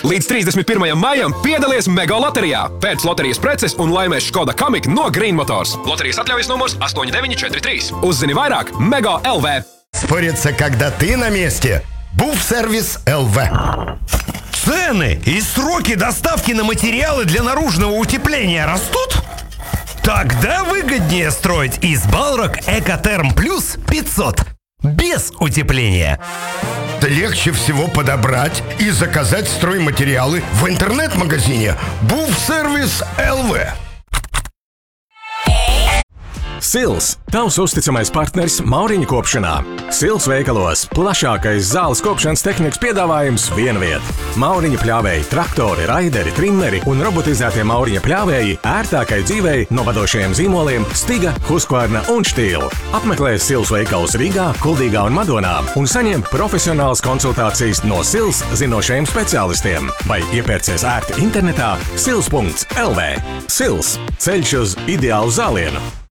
Līdz 31. maijam piedalies Mega loterijā. Pēc loterijas preces un laimēs Škoda Kamiq no Green Motors. Loterijas atļaujas numurs 8943. Uzzini vairāk Mega LV. Спорится, когда ты на месте. Буфсервис ЛВ. Цены и сроки доставки на материалы для наружного утепления растут? Тогда выгоднее строить из Балрог Экотерм Плюс 500. Без утепления. Да легче всего подобрать и заказать стройматериалы в интернет-магазине Буфсервис ЛВ. Sils – tavs uzticamais partners Mauriņu kopšanā. Sils veikalos plašākais zāles kopšanas tehnikas piedāvājums viena vieta. Mauriņa pļāvēji, traktori, raideri, trimmeri un robotizētie Mauriņa pļāvēji ērtākai dzīvei no vadošajiem zīmoliem Stiga, Husqvarna un Štīla. Apmeklē Sils veikalus Rīgā, Kuldīgā un Madonā un saņem profesionālas konsultācijas no Sils zinošajiem speciālistiem vai iepērcies ērti internetā sils.lv. Sils – ceļš uz ideālu zālienu.